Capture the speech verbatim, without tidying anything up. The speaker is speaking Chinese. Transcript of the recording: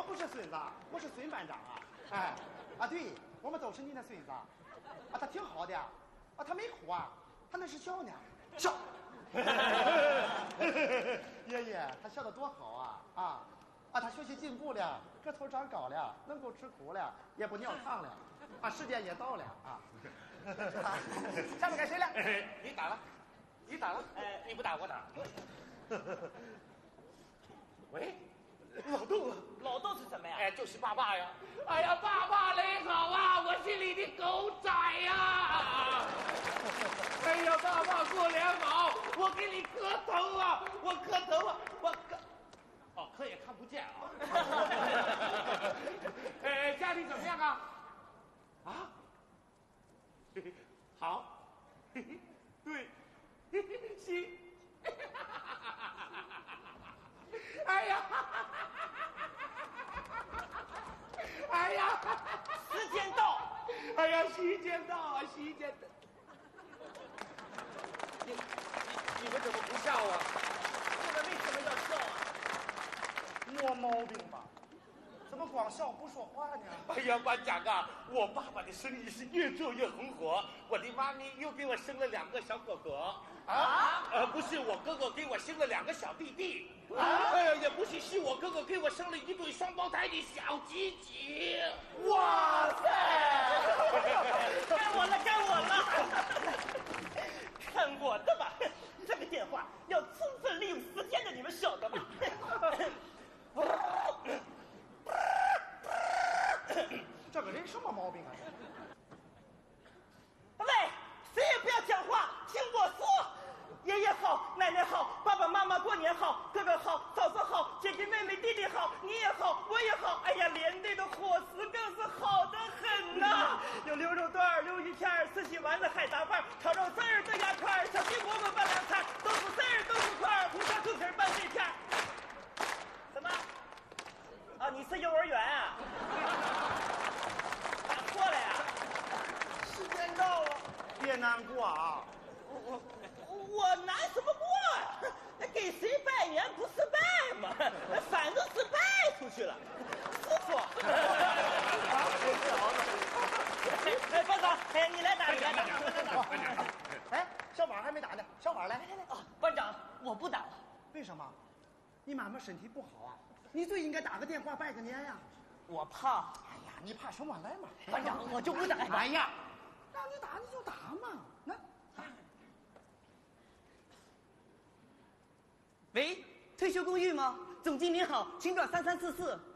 不是孙子，我是孙班长啊。哎，啊对，我们都是你的孙子。啊，他挺好的。啊，他没哭啊，他那是笑呢。笑。爷爷，他笑得多好啊！啊啊，他学习进步了，个头长高了，能够吃苦了，也不尿炕了。啊，时间也到了啊。下面该谁了？ 你打了，你打了。哎，你不打我打。喂，老豆， 老豆是什么呀？ 哎，就是爸爸呀！哎呀，爸爸你好啊，我是你的狗仔呀！哎呀，爸爸过年好，我给你磕头啊，我磕头啊，我磕，哦，磕也看不见啊。哎，家里怎么样啊？啊？好，对，行。哎呀，哎呀， 时间到！ 哎呀，时间到啊，时间到！你你们怎么不笑啊？ 这个为什么要笑啊？ 没毛病吧？怎么光笑不说话呢？ 哎呀，班长啊，我爸爸的生意是越做越红火，我的妈咪又给我生了两个小哥哥。啊？呃，不是我哥哥给我生了两个小弟弟。啊？哎呀，也不是，是我哥哥给我生了一对双胞胎的小鸡鸡。 哇塞！ 该我了，该我了！看我的吧，这个电话要充分利用时间的，你们晓得吧？ 这个人什么毛病啊？ 喂，谁也不要讲话，听我说。爷爷好，奶奶好，爸爸妈妈过年好，哥哥好，嫂子好，姐姐妹妹弟弟好，你也好，我也好。哎呀，连队的伙食更是好得很呐、有溜肉段、溜鱼片、四喜丸子、海杂饭、炒肉丝儿、豆芽块、小鸡馍馍拌凉菜、豆腐丝儿、豆腐块、红烧猪蹄儿拌碎片。什么？啊，你是幼儿园啊？打错了呀？ 时间到了，别难过啊。 我我难什么过呀？给谁拜年不是拜吗？反正是拜出去了，师傅。哎，班长，哎，你来打，你来打。 哎，小婉还没打呢，小婉来来来。 啊，班长，我不打了。 为什么？你妈妈身体不好啊，你最应该打个电话拜个年呀。 我怕。 哎呀，你怕什么？来嘛。 班长，我就不打。 哎呀，让你打你就打嘛，那。 喂，退休公寓吗？总经理好，请转三三四四。